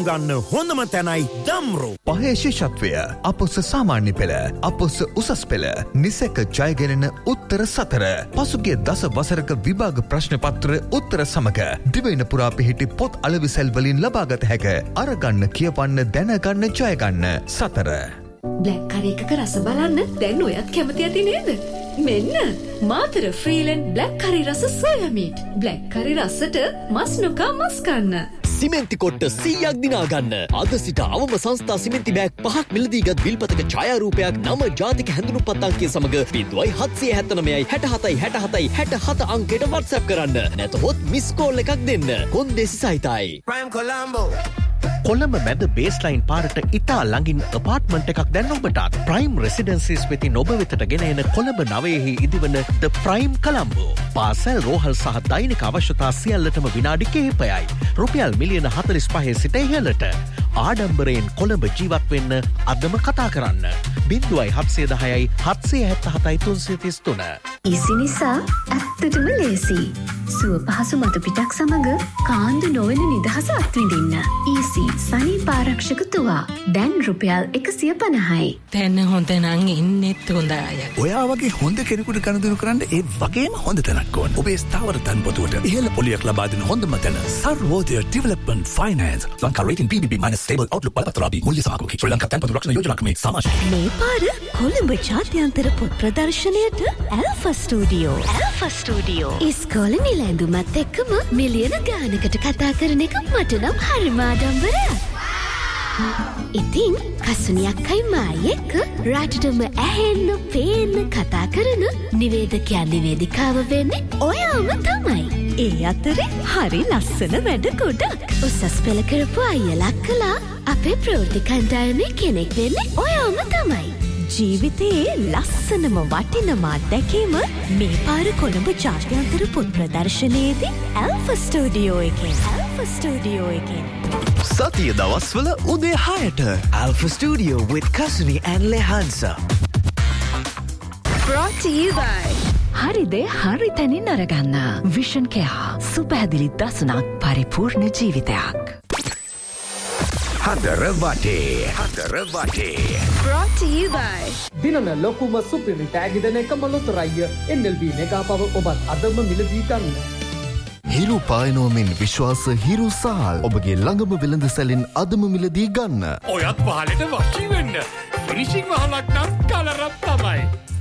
ගන්න හොඳම තැනයි දම්රෝ. පහේ ශිෂ්‍යත්වය, අපොස සාමාන්‍ය පෙළ, අපොස උසස් පෙළ, නිසැක ජයගෙනෙන උත්තර 4. පසුගිය දස වසරක විභාග ප්‍රශ්න පත්‍ර උත්තර සමග දිවයින පුරා පිහිටි පොත් අලවිසැල් වලින් ලබාගත හැක. අරගන්න, කියවන්න, දැනගන්න, ජයගන්න 4. බ්ලැක් කරි එකක රස බලන්න දැන් ඔයත් කැමති ඇති නේද? මෙන්න මාතර ෆ්‍රීලන්ඩ් බ්ලැක් කරි රස සෝයා මීට්. බ්ලැක් කරි රසට මස් නොකා මස් කන්න. සිමෙන්ති කොට්ට 100ක් දිනා ගන්න. අද සිට අවම සංස්ථා සිමෙන්ති බෑග් 5ක් මිලදීගත් විල්පතක ඡායාරූපයක් නම ජාතික හැඳුනුම්පත් අංකය සමග 0779 67 67 67 අංකයට WhatsApp කරන්න. නැතහොත් මිස් කෝල් එකක් දෙන්න. කොන්දේසි සහිතයි. Prime Colombo. කොළඹ මැද බේස්ලයින් පාරට ඉතා ළඟින් අපාර්ට්මන්ට් එකක් දැන් ඔබටත් ප්‍රයිම් රෙසිඩන්සිස් වෙතින් ඔබ වෙතට ගෙන එන කොළඹ නවයෙහි ඉදිවන ද ප්‍රයිම් කොළඹෝ. පාසල්, රෝහල් සහ දෛනික අවශ්‍යතා සියල්ලටම විනාඩි කිහිපයයි. රුපියල් මිලියන 45 සිට ඉහළට. ආඩම්බරයෙන් කොළඹ ජීවත් වෙන්න අදම කතා කරන්න. 0710 777 333. ඊසි නිසා ඇත්තටම ලේසි. සුව පහසු මත පිටක් සමග කාන්දු නොවන නිදහස අත්විඳින්න. ඊසි සනීප ආරක්ෂක තුවා දැන් රුපියල් 150යි. දැන් හොඳ නම් ඉන්නෙත් හොඳ අය. ඔයා වගේ හොඳ කෙනෙකුට ගනුදෙනු කරන්න ඒ වගේම හොඳ තැනක් ඕන. ඔබේ ස්ථාවර තන්පතුවට ඉහළ පොලියක් ලබා දෙන හොඳම තැන Sarvodaya development finance. Lanka rating BBB- stable outlook බලපත්‍රාදී මුල්‍ය සමාගමකි. ශ්‍රී ලංකා තන්පතු රක්ෂණ යෝජනාක්‍රමේ සමාජය. මේ පාර කොළඹ ජාත්‍යන්තර පොත් ප්‍රදර්ශනයට ඇල්ෆා ස්ටුඩියෝ. ඉස්කෝලේ නිලැඳුමත් එක්කම මිලියන ගානකට කතා කරන එක මට නම් හරිම ආඩම්බරයක්. ඉතින් කසුනියක්කයි මායි එක්ක රටටම ඇහෙන්න පේන්න කතා කරන නිවේදකයා නිවේදිකාව වෙන්නේ ඔයාම තමයි. ඒ අතරේ හරි ලස්සන වැඩ ගොඩක්. උසස් පෙළ කරපු අයියලා කළා අපේ ප්‍රවෘත්ති කණ්ඩායමේ කෙනෙක් වෙන්නේ ඔයාම තමයි. ජීවිතයේ ලස්සනම වටිනම අත්දැකීම මේ පාර කොළඹ ජාත්‍යන්තර පොත් ප්‍රදර්ශනයේදී ඇල්ෆා ස්ටුඩියෝ එකෙන්. සතිය දවස්වල උදේ 6ට Alpha Studio with Kasuni and Lehansa. Brought to you by හරිදේ හරි තැනින් අරගන්න. විෂන් කෙයා සුපැහැදිලි දසුනක් පරිපූර්ණ ජීවිතයක්. හතර වටේ. Brought to you by දිනන ලොකුම සුපිරි තෑගි දෙන එකම ලොතරැය NLB මෙගා පව ඔබත් අදම මිලදී ගන්න. හිරු පායනෝමෙන් විශ්වාස හිරු සහල් ඔබගේ ළඟම වෙළඳ සැලින් අදම මිලදී ගන්න. ඔයත් පහලට වශී වෙන්න. ෆිනිෂිං වහලක් නම් කලරක් තමයි.